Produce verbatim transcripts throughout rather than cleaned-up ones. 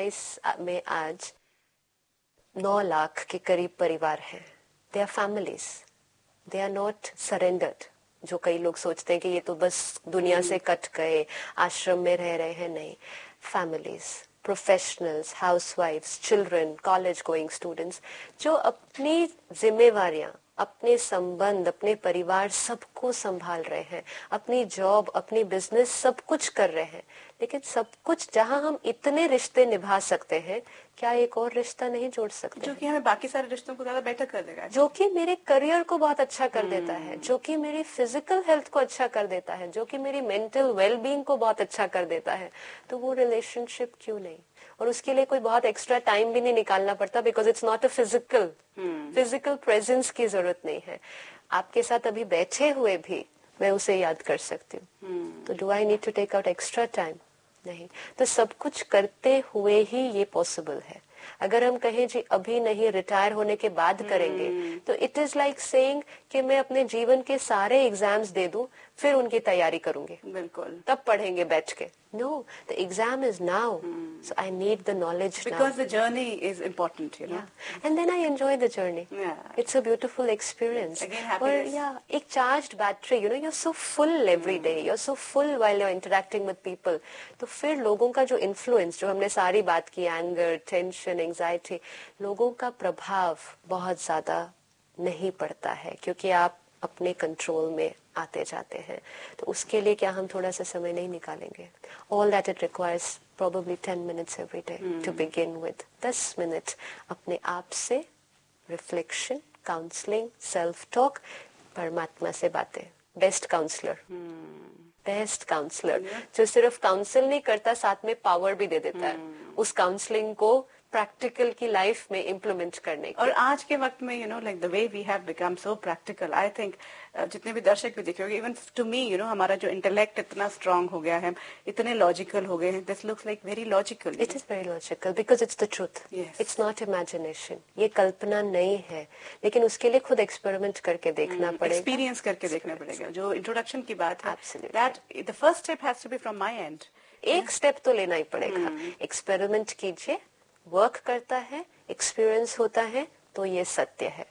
बाईस में आज नौ लाख के करीब परिवार हैं. They our families, they are not surrendered. जो कई लोग सोचते हैं कि ये तो बस दुनिया से कट गए, आश्रम में रह रहे हैं. नहीं, families, professionals, हाउसवाइफ्स, children, college going students, जो अपनी जिम्मेवारियां, अपने संबंध, अपने परिवार सबको संभाल रहे हैं, अपनी जॉब, अपनी बिजनेस सब कुछ कर रहे हैं. लेकिन सब कुछ जहां हम इतने रिश्ते निभा सकते हैं, क्या एक और रिश्ता नहीं जोड़ सकते जो कि हमें बाकी सारे रिश्तों को ज्यादा बेटर कर देगा, जो कि मेरे करियर को बहुत अच्छा कर देता है, जो कि मेरी फिजिकल हेल्थ को अच्छा कर देता है, जो कि मेरी मेंटल वेलबींग को बहुत अच्छा कर देता है. तो वो रिलेशनशिप क्यों नहीं? और उसके लिए कोई बहुत एक्स्ट्रा टाइम भी नहीं निकालना पड़ता, because it's not a physical physical presence की जरूरत नहीं है. आपके साथ अभी बैठे हुए भी मैं उसे याद कर सकती हूँ. तो do I need to take out extra time? नहीं. तो सब कुछ करते हुए ही ये पॉसिबल है. अगर हम कहें जी अभी नहीं, रिटायर होने के बाद करेंगे, तो इट इज लाइक सेइंग कि मैं अपने जीवन के सारे एग्जाम्स दे दूं, फिर उनकी तैयारी करूंगी, बिल्कुल, तब पढ़ेंगे बैठ के. No, the exam is now, so I need the knowledge now, because the journey is important, you know, and then I enjoy the journey. It's a beautiful experience. और या एक charged battery, you know, you are so full every day, you are so full while you are interacting with people. तो फिर लोगों का जो influence, जो हमने सारी बात की, एंगर, टेंशन, एंजाइटी, लोगों का प्रभाव बहुत ज्यादा नहीं पड़ता है, क्योंकि आप अपने कंट्रोल में आते जाते हैं. तो उसके लिए क्या हम थोड़ा सा समय नहीं निकालेंगे? All that it requires probably ten minutes every day hmm. to begin with. ten minutes अपने आप से रिफ्लेक्शन, काउंसलिंग, सेल्फ टॉक, परमात्मा से बातें. बेस्ट काउंसलर, बेस्ट काउंसलर जो सिर्फ काउंसिल नहीं करता, साथ में पावर भी दे देता है उस काउंसलिंग को प्रैक्टिकल की लाइफ में इम्प्लीमेंट करने की. और आज के वक्त में, you know, like the way we have become so practical, I think जितने भी दर्शक भी देखे होंगे, even to me, you know, हमारा जो इंटेलेक्ट इतना स्ट्रांग हो गया है, इतने लॉजिकल हो गए हैं. This looks like very logical. It is very logical because it's the truth. It's not imagination. ये कल्पना नहीं है, लेकिन उसके लिए खुद एक्सपेरिमेंट करके देखना hmm. पड़ेगा, एक्सपीरियंस करके देखना पड़ेगा. जो इंट्रोडक्शन की बात है, that the first step has to be from my and. एक स्टेप तो लेना ही पड़ेगा. एक्सपेरिमेंट कीजिए, वर्क करता है, एक्सपीरियंस होता है, तो ये सत्य है.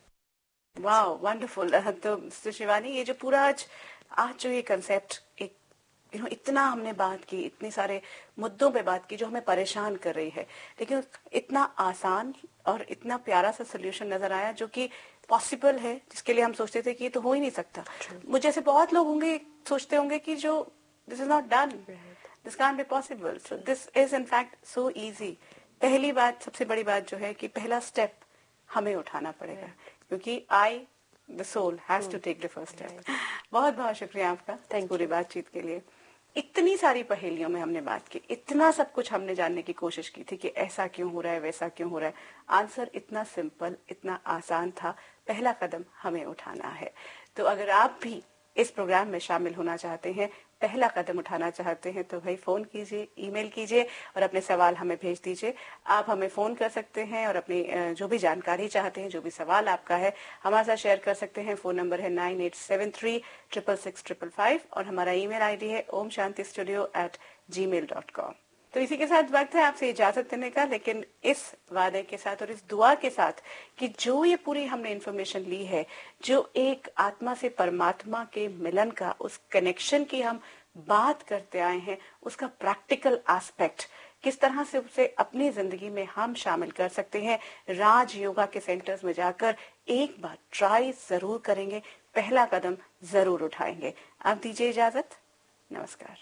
Wow, wonderful. तो शिवानी, ये जो पूरा आज आज जो ये कंसेप्ट, एक यू नो, इतना हमने बात की, इतने सारे मुद्दों पे बात की जो हमें परेशान कर रही है, लेकिन इतना आसान और इतना प्यारा सा सोल्यूशन नजर आया जो कि पॉसिबल है, जिसके लिए हम सोचते थे कि ये तो हो ही नहीं सकता. मुझे ऐसे बहुत लोग होंगे, सोचते होंगे कि जो this is not done, this can't be possible. So this is in fact so easy. पहली बात, सबसे बड़ी बात जो है कि पहला स्टेप हमें उठाना पड़ेगा, क्योंकि I the soul has to take the first step. बहुत बहुत शुक्रिया आपका पूरी बातचीत के लिए. इतनी सारी पहेलियों में हमने बात की, इतना सब कुछ हमने जानने की कोशिश की थी कि ऐसा क्यों हो रहा है, वैसा क्यों हो रहा है. आंसर इतना सिंपल, इतना आसान था. पहला कदम हमें उठाना है. तो अगर आप भी इस प्रोग्राम में शामिल होना चाहते हैं, पहला कदम उठाना चाहते हैं, तो भाई फोन कीजिए, ईमेल कीजिए और अपने सवाल हमें भेज दीजिए. आप हमें फोन कर सकते हैं और अपनी जो भी जानकारी चाहते हैं, जो भी सवाल आपका है, हमारे साथ शेयर कर सकते हैं. फोन नंबर है nine eight seven three triple six triple five और हमारा ईमेल आईडी है ओम शांति स्टूडियो एट जी मेल डॉट कॉम. तो इसी के साथ वक्त है आपसे इजाजत देने का, लेकिन इस वादे के साथ और इस दुआ के साथ कि जो ये पूरी हमने इन्फॉर्मेशन ली है, जो एक आत्मा से परमात्मा के मिलन का, उस कनेक्शन की हम बात करते आए हैं, उसका प्रैक्टिकल एस्पेक्ट किस तरह से उसे अपनी जिंदगी में हम शामिल कर सकते हैं, राज योगा के सेंटर्स में जाकर एक बार ट्राई जरूर करेंगे, पहला कदम जरूर उठाएंगे. आप दीजिए इजाजत. नमस्कार.